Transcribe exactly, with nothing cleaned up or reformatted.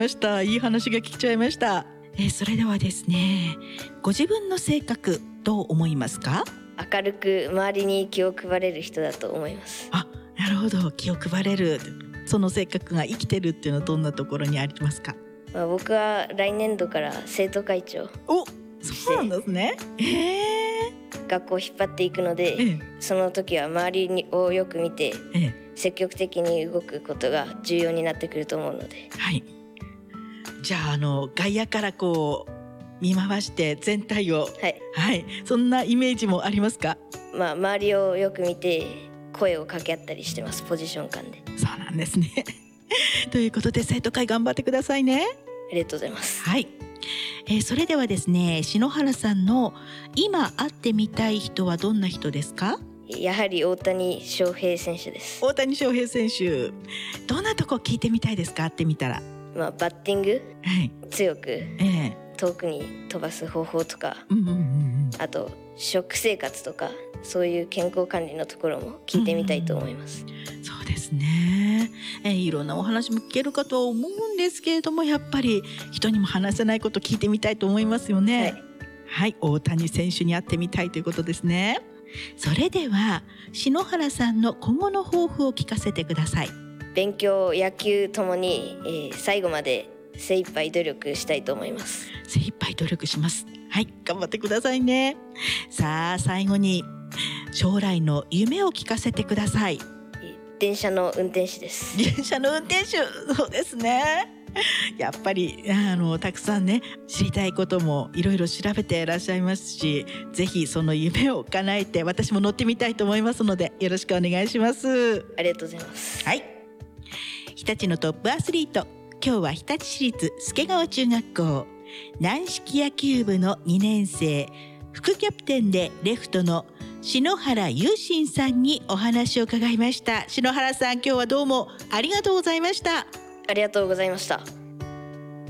ました。いい話が聞けちゃいました。えー、それではですね、ご自分の性格どう思いますか？ 明るく周りに気を配れる人だと思います。 あ、なるほど。気を配れる、その性格が生きてるっていうのはどんなところにありますか？ まあ、僕は来年度から生徒会長お、そうなんですね。えー、学校を引っ張っていくので、ええ、その時は周りにをよく見て、ええ、積極的に動くことが重要になってくると思うので、 はい、じゃあ、あの外野からこう見回して全体を、はい、はい、そんなイメージもありますか？ まあ、周りをよく見て声を掛け合ったりしてます。ポジション間で。 そうなんですねということで生徒会頑張ってくださいね。 ありがとうございます。 はい、えー、それではですね、篠原さんの今会ってみたい人はどんな人ですか？ やはり大谷翔平選手です。 大谷翔平選手、どんなとこ聞いてみたいですか？会ってみたら。 まあ、バッティング、はい、強く、えー、遠くに飛ばす方法とか、うんうんうんうん、あと食生活とかそういう健康管理のところも聞いてみたいと思います。 うんうん、そうですね、えー、いろんなお話も聞けるかとは思うんですけれども、やっぱり人にも話せないこと聞いてみたいと思いますよね。はい、はい、大谷選手に会ってみたいということですね。それでは篠原さんの今後の抱負を聞かせてください。 勉強、野球ともに、えー、最後まで精一杯努力したいと思います。 精一杯努力します。はい、頑張ってくださいね。さあ、最後に将来の夢を聞かせてください。 電車の運転手です。 電車の運転手、そうですね。やっぱりあのたくさんね、知りたいこともいろいろ調べていらっしゃいますし、ぜひその夢を叶えて私も乗ってみたいと思いますので、よろしくお願いします。 ありがとうございます。 はい、日立のトップアスリート、今日は日立市立助川中学校軟式野球部のにねん生、副キャプテンでレフトの篠原優心さんにお話を伺いました。篠原さん、今日はどうもありがとうございました。 ありがとうございました。